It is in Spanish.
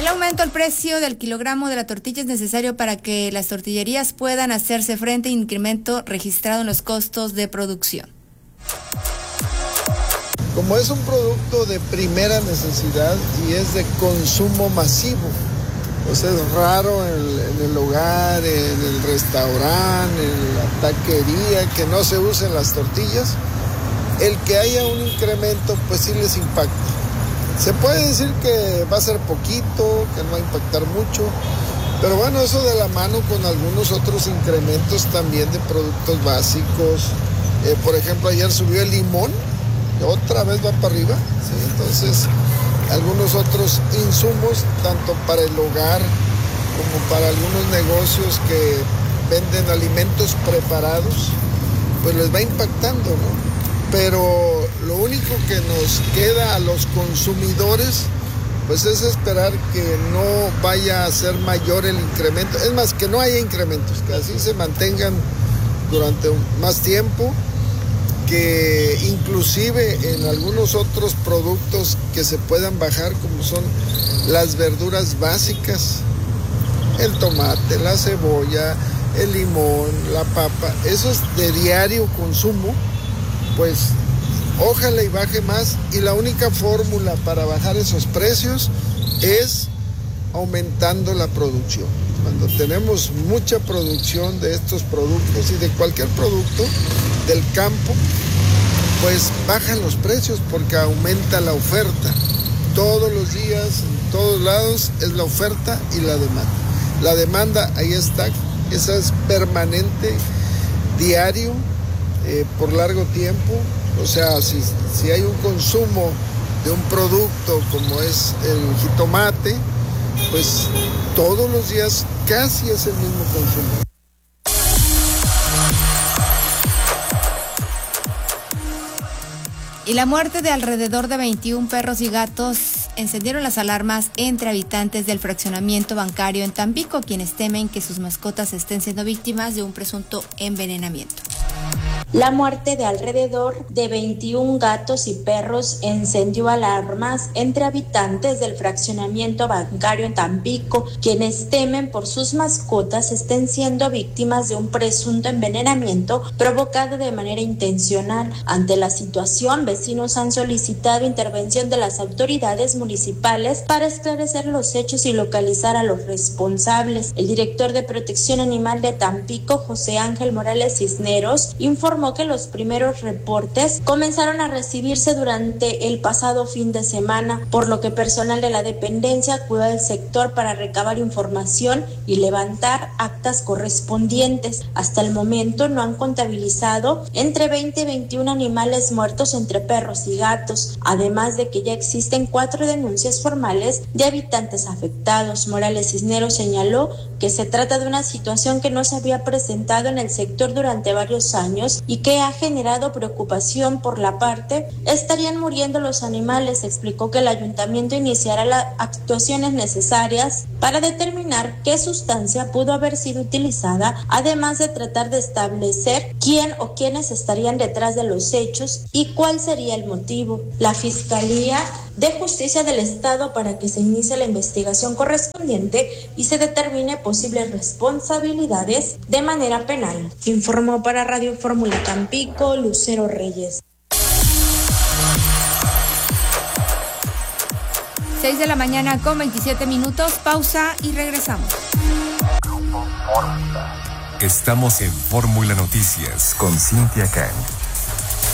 aumento al precio del kilogramo de la tortilla es necesario para que las tortillerías puedan hacerse frente al incremento registrado en los costos de producción. Como es un producto de primera necesidad y es de consumo masivo, pues es raro en el hogar, en el restaurante, en la taquería, que no se usen las tortillas. El que haya un incremento, pues sí les impacta. Se puede decir que va a ser poquito, que no va a impactar mucho, pero bueno, eso de la mano con algunos otros incrementos también de productos básicos. Por ejemplo, ayer subió el limón, otra vez va para arriba, ¿sí? Entonces, algunos otros insumos, tanto para el hogar como para algunos negocios que venden alimentos preparados, pues les va impactando, ¿no? Pero lo único que nos queda a los consumidores, pues es esperar que no vaya a ser mayor el incremento. Es más, que no haya incrementos, que así se mantengan durante más tiempo, que inclusive en algunos otros productos que se puedan bajar, como son las verduras básicas, el tomate, la cebolla, el limón, la papa, esos de diario consumo, pues ojalá y baje más, y la única fórmula para bajar esos precios es aumentando la producción. Cuando tenemos mucha producción de estos productos y de cualquier producto del campo, pues bajan los precios porque aumenta la oferta. Todos los días, en todos lados, es la oferta y la demanda. La demanda ahí está, esa es permanente, diario, por largo tiempo. O sea, si hay un consumo de un producto como es el jitomate, pues todos los días casi es el mismo consumo. Y la muerte de alrededor de 21 perros y gatos encendieron las alarmas entre habitantes del fraccionamiento bancario en Tampico, quienes temen que sus mascotas estén siendo víctimas de un presunto envenenamiento. La muerte de alrededor de 21 gatos y perros encendió alarmas entre habitantes del fraccionamiento bancario en Tampico, quienes temen por sus mascotas estén siendo víctimas de un presunto envenenamiento provocado de manera intencional. Ante la situación, vecinos han solicitado intervención de las autoridades municipales para esclarecer los hechos y localizar a los responsables. El director de Protección Animal de Tampico, José Ángel Morales Cisneros, informó que los primeros reportes comenzaron a recibirse durante el pasado fin de semana, por lo que personal de la dependencia acudió al sector para recabar información y levantar actas correspondientes. Hasta el momento no han contabilizado entre 20 y 21 animales muertos entre perros y gatos, además de que ya existen 4 denuncias formales de habitantes afectados. Morales Cisneros señaló que se trata de una situación que no se había presentado en el sector durante varios años y que ha generado preocupación por la parte. Estarían muriendo los animales. Explicó que el ayuntamiento iniciará las actuaciones necesarias para determinar qué sustancia pudo haber sido utilizada, además de tratar de establecer quién o quiénes estarían detrás de los hechos y cuál sería el motivo. La Fiscalía de Justicia del Estado para que se inicie la investigación correspondiente y se determine posibles responsabilidades de manera penal. Informó para Radio Fórmula Tampico, Lucero Reyes. 6 de la mañana con 27 minutos, pausa y regresamos. Estamos en Fórmula Noticias con Cintia Kang.